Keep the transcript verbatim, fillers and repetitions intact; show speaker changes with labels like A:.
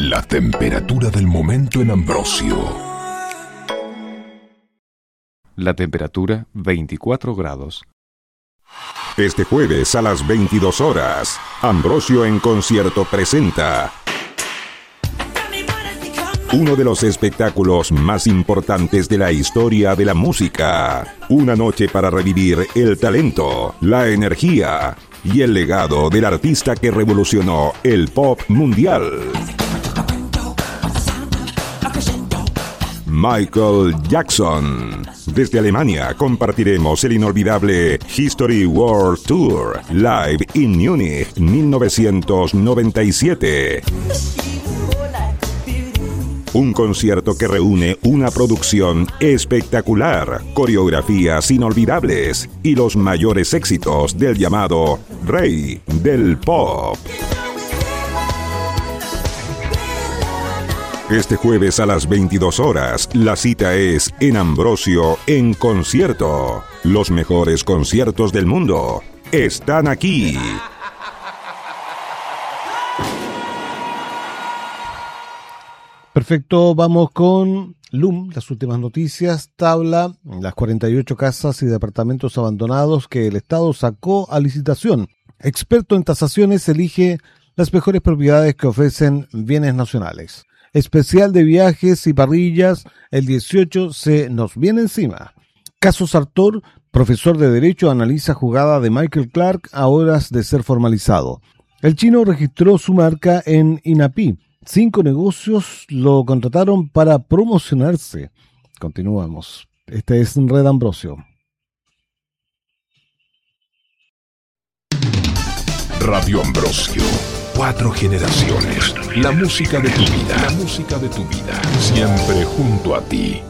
A: La temperatura del momento en Ambrosio.
B: La temperatura veinticuatro grados.
C: Este jueves a las veintidós horas, Ambrosio en concierto presenta uno de los espectáculos más importantes de la historia de la música. Una noche para revivir el talento, la energía y el legado del artista que revolucionó el pop mundial. Michael Jackson. Desde Alemania compartiremos el inolvidable History World Tour Live in Munich mil novecientos noventa y siete. Un concierto que reúne una producción espectacular, coreografías inolvidables y los mayores éxitos del llamado Rey del Pop. Este jueves a las veintidós horas, la cita es en Ambrosio en concierto. Los mejores conciertos del mundo están aquí.
D: Perfecto, vamos con L U M, las últimas noticias. Tabla las cuarenta y ocho casas y departamentos abandonados que el Estado sacó a licitación. Experto en tasaciones elige las mejores propiedades que ofrecen bienes nacionales. Especial de viajes y parrillas, el dieciocho se nos viene encima. Caso Sartor, profesor de Derecho, analiza jugada de Michael Clark a horas de ser formalizado. El chino registró su marca en INAPI. Cinco negocios lo contrataron para promocionarse. Continuamos. Este es Red Ambrosio.
A: Radio Ambrosio. Cuatro generaciones. La música de tu vida. La música de tu vida. Siempre junto a ti.